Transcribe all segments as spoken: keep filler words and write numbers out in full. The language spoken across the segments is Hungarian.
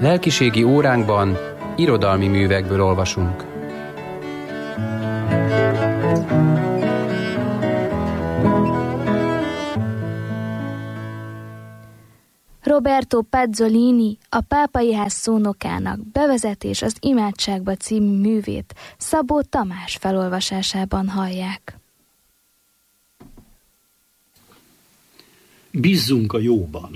Lelkiségi óránkban irodalmi művekből olvasunk. Roberto Pazzolini, a Pápai Ház szónokának Bevezetés az imádságba című művét Szabó Tamás felolvasásában hallják. Bízzunk a jóban.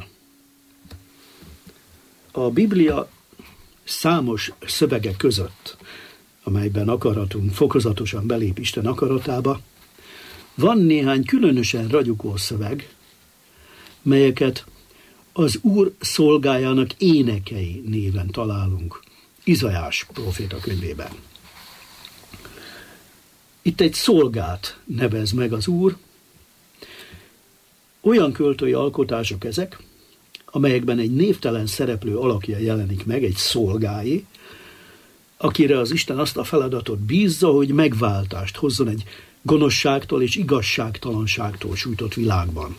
A Biblia számos szövege között, amelyben akaratunk fokozatosan belép Isten akaratába, van néhány különösen ragyogó szöveg, melyeket az Úr szolgájának énekei néven találunk Izaiás próféta könyvében. Itt egy szolgát nevez meg az Úr. Olyan költői alkotások ezek, amelyekben egy névtelen szereplő alakja jelenik meg, egy szolgáé, akire az Isten azt a feladatot bízza, hogy megváltást hozzon egy gonoszságtól és igazságtalanságtól sújtott világban.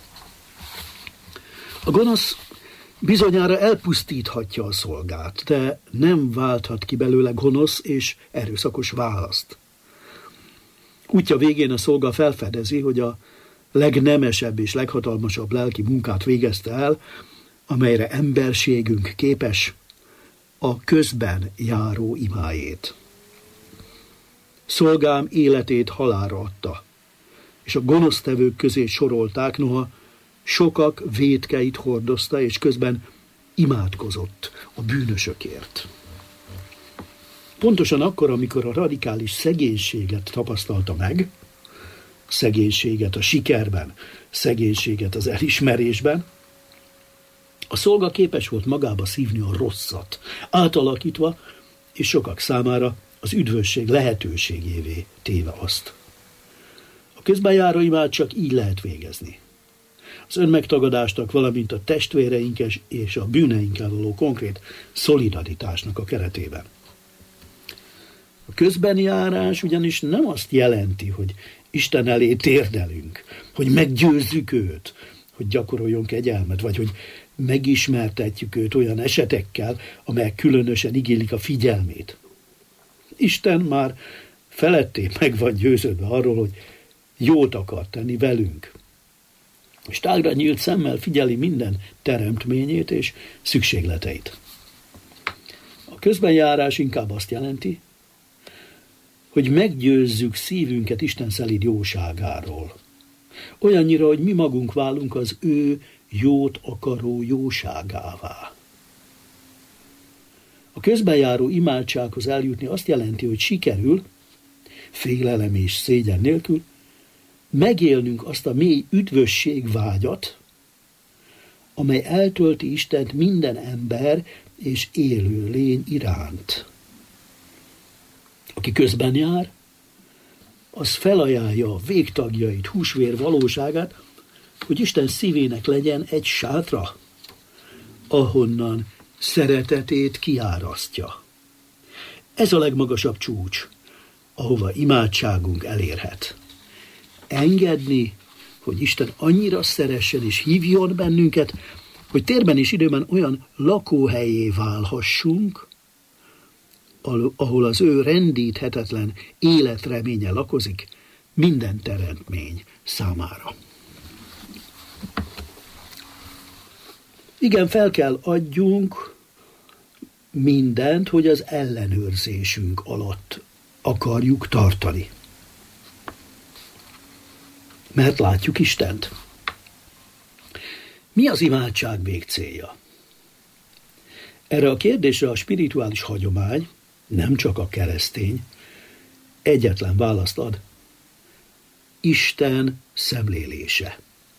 A gonosz bizonyára elpusztíthatja a szolgát, de nem válthat ki belőle gonosz és erőszakos választ. Útja végén a szolga felfedezi, hogy a legnemesebb és leghatalmasabb lelki munkát végezte el, amelyre emberségünk képes, a közben járó imájét. Szolgám életét halálra adta, és a gonosztevők közé sorolták, noha sokak vétkeit hordozta, és közben imádkozott a bűnösökért. Pontosan akkor, amikor a radikális szegénységet tapasztalta meg, szegénységet a sikerben, szegénységet az elismerésben, a szolga képes volt magába szívni a rosszat, átalakítva, és sokak számára az üdvösség lehetőségévé téve azt. A közben járó imád csak így lehet végezni. Az önmegtagadásnak, valamint a testvéreinkes és a bűneinkkel való konkrét szolidaritásnak a keretében. A közbeni járás ugyanis nem azt jelenti, hogy Isten elé térdelünk, hogy meggyőzzük őt, hogy gyakoroljon kegyelmet, vagy hogy megismertetjük őt olyan esetekkel, amelyek különösen igénylik a figyelmét. Isten már feletté meg van győződve arról, hogy jót akar tenni velünk. És tágra nyílt szemmel figyeli minden teremtményét és szükségleteit. A közbenjárás inkább azt jelenti, hogy meggyőzzük szívünket Isten szelíd jóságáról. Olyannyira, hogy mi magunk válunk az ő jót akaró jóságává. A közbenjáró imádsághoz eljutni azt jelenti, hogy sikerül, félelem és szégyen nélkül, megélnünk azt a mély üdvösségvágyat, amely eltölti Istent minden ember és élő lény iránt. Aki közben jár, az felajánlja a végtagjait, húsvér valóságát, hogy Isten szívének legyen egy sátra, ahonnan szeretetét kiárasztja. Ez a legmagasabb csúcs, ahova imádságunk elérhet. Engedni, hogy Isten annyira szeressen és hívjon bennünket, hogy térben és időben olyan lakóhelyé válhassunk, ahol az ő rendíthetetlen életreménye lakozik minden teremtmény számára. Igen, fel kell adjunk mindent, hogy az ellenőrzésünk alatt akarjuk tartani. Mert látjuk Istent. Mi az imádság végcélja? Erre a kérdésre a spirituális hagyomány, nem csak a keresztény, egyetlen választ ad. Isten szemlélése.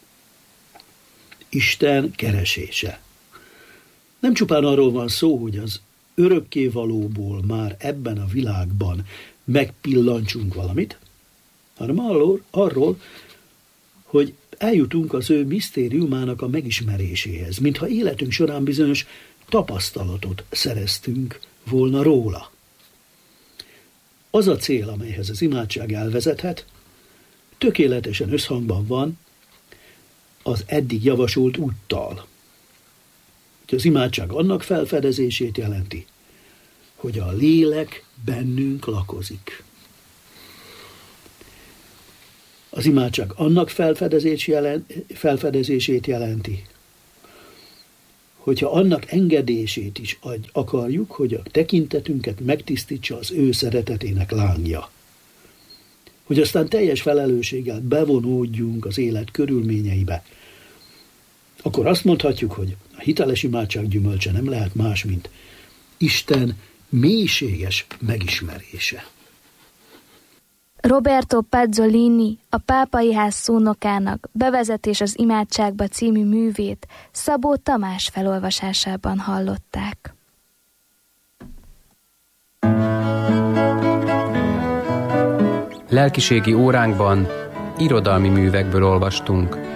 Isten keresése. Nem csupán arról van szó, hogy az örökkévalóból már ebben a világban megpillantsunk valamit, hanem arról, arról, hogy eljutunk az ő misztériumának a megismeréséhez, mintha életünk során bizonyos tapasztalatot szereztünk volna róla. Az a cél, amelyhez az imádság elvezethet, tökéletesen összhangban van az eddig javasolt úttal. hogy az imádság annak felfedezését jelenti, hogy a lélek bennünk lakozik. Az imádság annak felfedezés jelent, felfedezését jelenti, hogyha annak engedését is akarjuk, hogy a tekintetünket megtisztítsa az ő szeretetének lángja. Hogy aztán teljes felelősséggel bevonódjunk az élet körülményeibe, akkor azt mondhatjuk, hogy a hiteles imádság gyümölcse nem lehet más, mint Isten mélységes megismerése. Roberto Pezzolini, a Pápai Ház szónokának Bevezetés az imádságba című művét Szabó Tamás felolvasásában hallották. Lelkiségi óránkban irodalmi művekből olvastunk.